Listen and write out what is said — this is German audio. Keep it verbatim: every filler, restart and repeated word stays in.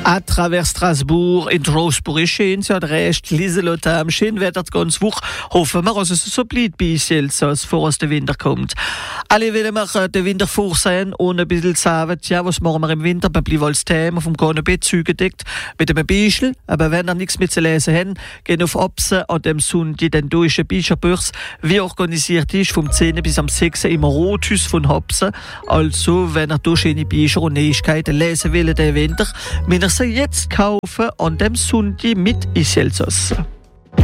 à travers Strasbourg. In Strasbourg ist schön, ja, der Rest, Lieselotham, schön Wetter die ganze Woche. Hoffen wir, dass es so bleibt bei uns jetzt, bevor es der Winter kommt. Alle wollen wir den Winter vorsehen und ein bisschen sagen, ja, was machen wir im Winter? Wir bleiben als Thema vom K N B zugedeckt mit einem Beispiel. Aber wenn ihr nichts mehr zu lesen habt, gehen auf Absen an dem Sonntag, den deutschen Bücherbürs, wie organisiert ist, vom zehn bis am sechs im Rothaus von Hopsen. Also, wenn ihr da schöne Bücher und Neuigkeiten lesen wollt, den Winter, müsst ihr sie jetzt kaufen an dem Sonntag mit ins Elsass.